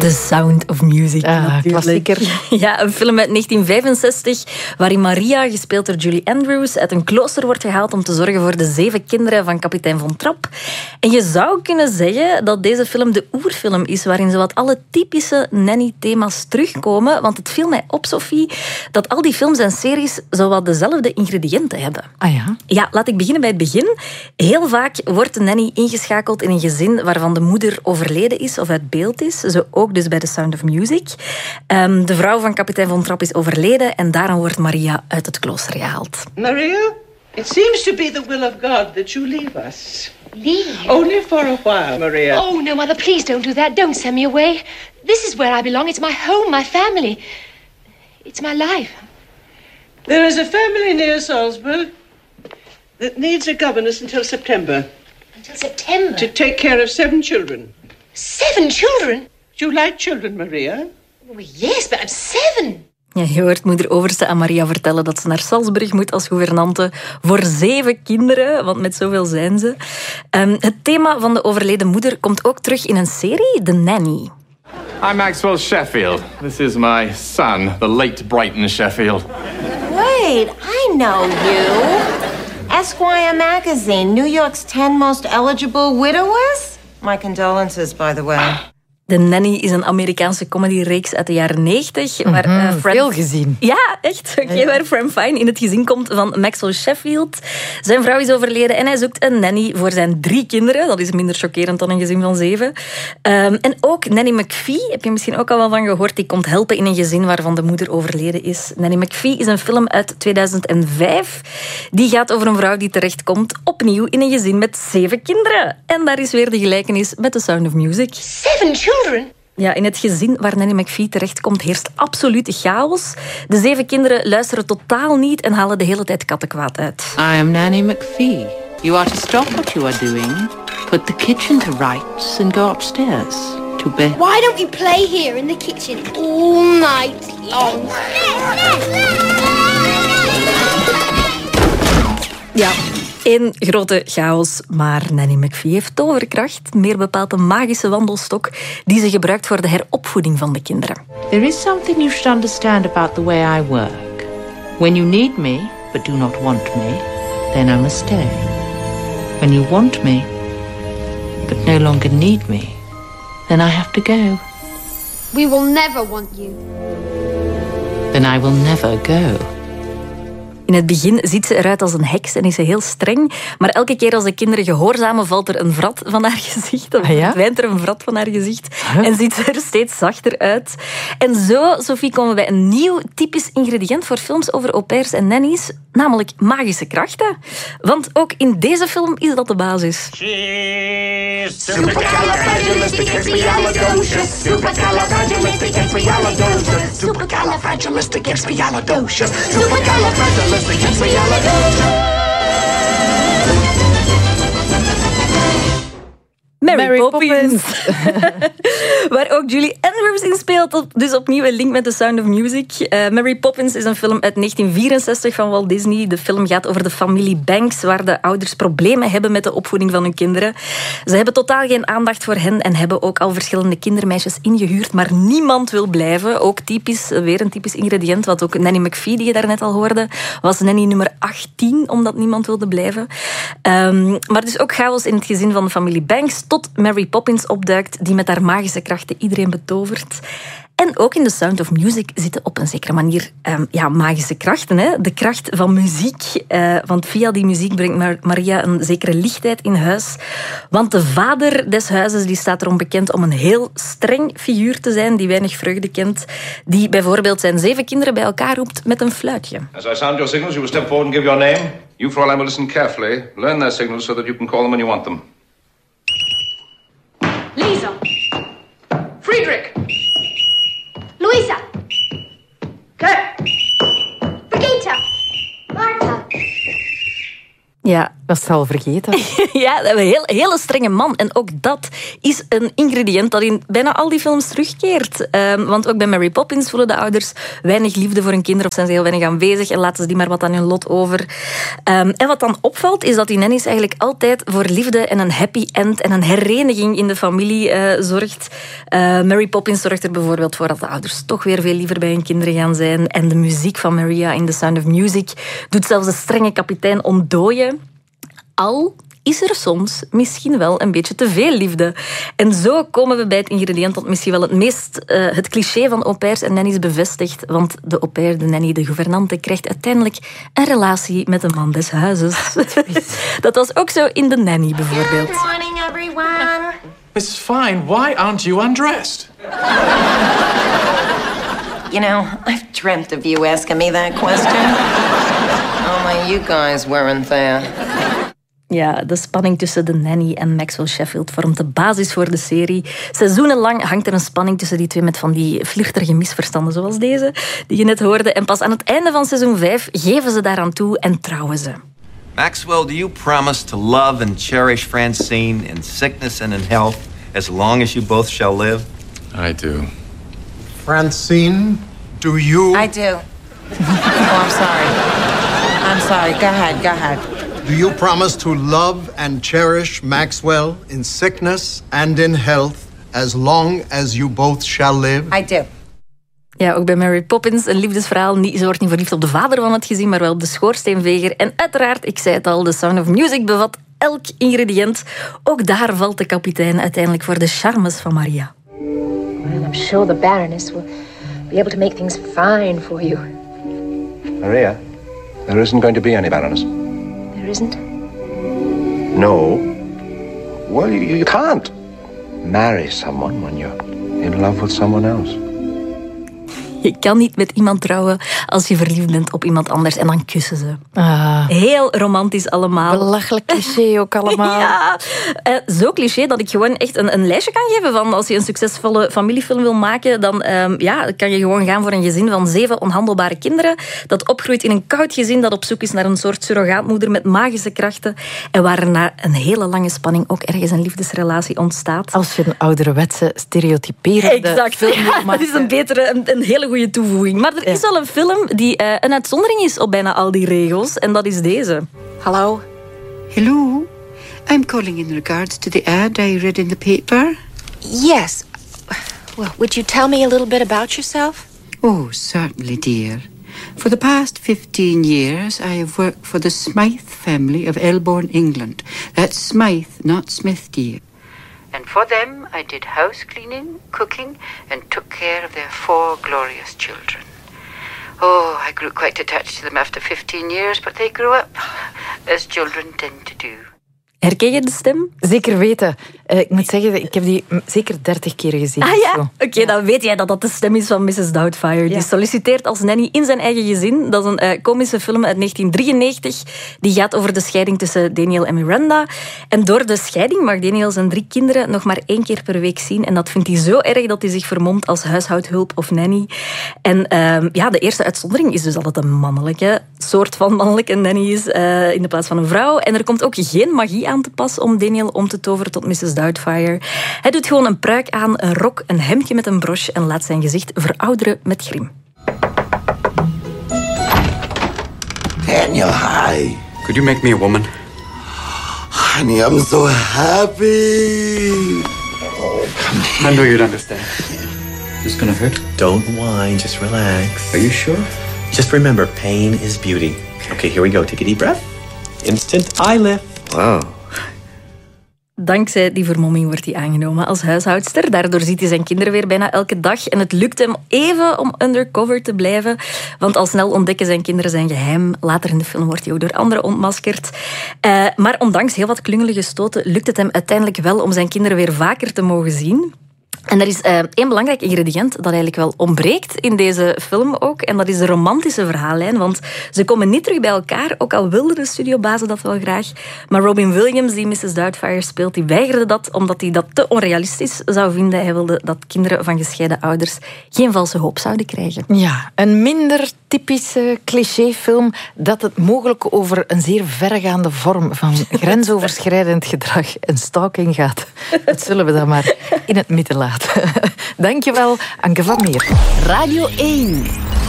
The Sound of Music. Klassieker. Ja, een film uit 1965 waarin Maria, gespeeld door Julie Andrews, uit een klooster wordt gehaald om te zorgen voor de 7 kinderen van kapitein Von Trapp. En je zou kunnen zeggen dat deze film de oerfilm is waarin zowat alle typische nanny-thema's terugkomen. Want het viel mij op, Sophie, dat al die films en series zowat dezelfde ingrediënten hebben. Ah ja? Ja, laat ik beginnen bij het begin. Heel vaak wordt de nanny ingeschakeld in een gezin waarvan de moeder overleden is of uit beeld is. Zo ook dus bij The Sound of Music. De vrouw van kapitein Von Trapp is overleden en daarom wordt Maria uit het klooster gehaald. Maria, it seems to be the will of God that you leave us. Leave? Only for a while, Maria. Oh, no, Mother, please don't do that. Don't send me away. This is where I belong. It's my home, my family. It's my life. There is a family near Salzburg that needs a governess until September. Until September? To take care of 7 children. 7 children? Do you like children, Maria? Oh, yes, but I'm 7. Ja, je hoort moeder Overste aan Maria vertellen dat ze naar Salzburg moet als gouvernante voor 7 kinderen, want met zoveel zijn ze. Het thema van de overleden moeder komt ook terug in een serie, The Nanny. I'm Maxwell Sheffield. This is my son, the late Brighton Sheffield. Wait, I know you. Esquire magazine, New York's 10 most eligible widowers? My condolences, by the way. The Nanny is een Amerikaanse comedyreeks uit de jaren 90. Veel gezien. Ja, echt. Okay, waar Fran Fine in het gezin komt van Maxwell Sheffield. Zijn vrouw is overleden en hij zoekt een nanny voor zijn 3 kinderen. Dat is minder chockerend dan een gezin van 7. En ook Nanny McPhee, heb je misschien ook al wel van gehoord, die komt helpen in een gezin waarvan de moeder overleden is. Nanny McPhee is een film uit 2005. Die gaat over een vrouw die terechtkomt opnieuw in een gezin met 7 kinderen. En daar is weer de gelijkenis met The Sound of Music. 7 children? Ja, in het gezin waar Nanny McPhee terechtkomt heerst absolute chaos. De 7 kinderen luisteren totaal niet en halen de hele tijd kattenkwaad uit. I am Nanny McPhee. You are to stop what you are doing, put the kitchen to rights and go upstairs to bed. Why don't we play here in the kitchen all night long? Ja, één grote chaos, maar Nanny McPhee heeft toverkracht. Meer bepaald een magische wandelstok die ze gebruikt voor de heropvoeding van de kinderen. There is something you should understand about the way I work. When you need me, but do not want me, then I must stay. When you want me, but no longer need me, then I have to go. We will never want you. Then I will never go. In het begin ziet ze eruit als een heks en is ze heel streng. Maar elke keer als de kinderen gehoorzamen, valt er een vrat van haar gezicht. Dan verdwijnt er een vrat van haar gezicht. En ziet ze er steeds zachter uit. En zo, Sophie, komen we bij een nieuw typisch ingrediënt voor films over au pairs en nannies. Namelijk magische krachten. Want ook in deze film is dat de basis. Supercalifragilisticexpialidocious. Supercalifragilisticexpialidocious. Supercalifragilisticexpialidocious. Supercalifragilisticexpialidocious. Mary Poppins. Waar ook Julie Andrews in speelt. Dus opnieuw een link met The Sound of Music. Mary Poppins is een film uit 1964 van Walt Disney. De film gaat over de familie Banks, waar de ouders problemen hebben met de opvoeding van hun kinderen. Ze hebben totaal geen aandacht voor hen en hebben ook al verschillende kindermeisjes ingehuurd, maar niemand wil blijven. Ook typisch, weer een typisch ingrediënt, wat ook Nanny McPhee, die je daarnet al hoorde, was nanny nummer 18, omdat niemand wilde blijven. Maar dus ook chaos in het gezin van de familie Banks, tot Mary Poppins opduikt, die met haar magische krachten iedereen betovert. En ook in The Sound of Music zitten op een zekere manier magische krachten. Hè? De kracht van muziek. Want via die muziek brengt Maria een zekere lichtheid in huis. Want de vader des huizes die staat erom bekend om een heel streng figuur te zijn, die weinig vreugde kent. Die bijvoorbeeld zijn 7 kinderen bij elkaar roept met een fluitje. As I sound your signals, you will step forward and give your name. You, Fräulein, will listen carefully. Learn their signals so that you can call them when you want them. Lisa. Friedrich. Luisa. Brigitte. Martha. Ja, Dat is al vergeten. Ja, een hele strenge man. En ook dat is een ingrediënt dat in bijna al die films terugkeert. Want ook bij Mary Poppins voelen de ouders weinig liefde voor hun kinderen of zijn ze heel weinig aanwezig en laten ze die maar wat aan hun lot over. En wat dan opvalt, is dat die nannies eigenlijk altijd voor liefde en een happy end en een hereniging in de familie zorgt. Mary Poppins zorgt er bijvoorbeeld voor dat de ouders toch weer veel liever bij hun kinderen gaan zijn. En de muziek van Maria in The Sound of Music doet zelfs de strenge kapitein ontdooien. Al is er soms misschien wel een beetje te veel liefde. En zo komen we bij het ingrediënt dat misschien wel het cliché van au pairs en nannies bevestigt. Want de au pair, de nanny, de gouvernante, krijgt uiteindelijk een relatie met de man des huizes. Dat was ook zo in The Nanny bijvoorbeeld. Good morning, everyone. Mrs. Fine, why aren't you undressed? You know, I've dreamt of you asking me that question. Only you guys weren't there. Ja, de spanning tussen de nanny en Maxwell Sheffield vormt de basis voor de serie. Seizoenenlang hangt er een spanning tussen die twee met van die vluchtige misverstanden zoals deze, die je net hoorde. En pas aan het einde van seizoen 5 geven ze daaraan toe en trouwen ze. Maxwell, do you promise to love and cherish Francine in sickness and in health as long as you both shall live? I do. Francine, do you... I do. Oh, I'm sorry. I'm sorry. Go ahead. Do you promise to love and cherish Maxwell in sickness and in health as long as you both shall live? I do. Ja, ook bij Mary Poppins een liefdesverhaal. Ze wordt niet verliefd op de vader van het gezin, maar wel op de schoorsteenveger. En uiteraard, ik zei het al, The Sound of Music bevat elk ingrediënt. Ook daar valt de kapitein uiteindelijk voor de charmes van Maria. Well, I'm sure the Baroness will be able to make things fine for you. Maria, there isn't going to be any Baroness. There isn't? No. Well, you can't marry someone when you're in love with someone else. Je kan niet met iemand trouwen als je verliefd bent op iemand anders en dan kussen ze. Heel romantisch allemaal. Belachelijk cliché ook allemaal. Ja, zo cliché dat ik gewoon echt een lijstje kan geven van als je een succesvolle familiefilm wil maken, dan kan je gewoon gaan voor een gezin van 7 onhandelbare kinderen dat opgroeit in een koud gezin dat op zoek is naar een soort surrogaatmoeder met magische krachten en waar er na een hele lange spanning ook ergens een liefdesrelatie ontstaat. Als je een ouderwetse, stereotyperende film wil maken. Dat is een hele goede toevoeging. Maar er is wel een film die een uitzondering is op bijna al die regels. En dat is deze. Hello? Hello? I'm calling in regards to the ad I read in the paper. Yes. Well, would you tell me a little bit about yourself? Oh, certainly, dear. For the past 15 years, I have worked for the Smythe family of Elborn, England. That's Smythe, not Smith, dear. And for them, I did house cleaning, cooking, and took care of their 4 glorious children. Oh, I grew quite attached to them after 15 years, but they grew up, as children tend to do. Herken je de stem? Zeker weten. Ik moet zeggen, ik heb die zeker 30 keer gezien. Ah ja? Oké, dan weet jij dat dat de stem is van Mrs. Doubtfire. Die solliciteert als nanny in zijn eigen gezin. Dat is een komische film uit 1993. Die gaat over de scheiding tussen Daniel en Miranda. En door de scheiding mag Daniel zijn 3 kinderen nog maar 1 keer per week zien. En dat vindt hij zo erg dat hij zich vermomt als huishoudhulp of nanny. En de eerste uitzondering is dus dat het een mannelijke soort van mannelijke nanny is in de plaats van een vrouw. En er komt ook geen magie aan te pas om Daniel om te toveren tot Mrs. Doubtfire. Hij doet gewoon een pruik aan, een rok, een hemdje met een broche en laat zijn gezicht verouderen met grim. Daniel, hi. Could you make me a woman? Honey, I'm so happy. Oh, come here. I know you'd understand. This gonna hurt? Don't whine, just relax. Are you sure? Just remember, pain is beauty. Okay, here we go. Take a deep breath. Instant eye lift. Wow. Dankzij die vermomming wordt hij aangenomen als huishoudster. Daardoor ziet hij zijn kinderen weer bijna elke dag. En het lukt hem even om undercover te blijven. Want al snel ontdekken zijn kinderen zijn geheim. Later in de film wordt hij ook door anderen ontmaskerd. Maar ondanks heel wat klungelige stoten lukt het hem uiteindelijk wel om zijn kinderen weer vaker te mogen zien. En er is één belangrijk ingrediënt dat eigenlijk wel ontbreekt in deze film ook. En dat is de romantische verhaallijn. Want ze komen niet terug bij elkaar, ook al wilden de studiobazen dat wel graag. Maar Robin Williams, die Mrs. Doubtfire speelt, die weigerde dat omdat hij dat te onrealistisch zou vinden. Hij wilde dat kinderen van gescheiden ouders geen valse hoop zouden krijgen. Ja, een minder typische clichéfilm dat het mogelijk over een zeer verregaande vorm van grensoverschrijdend gedrag en stalking gaat. Dat zullen we dan maar in het midden laten. Dankjewel, Anke van Meer. Radio 1.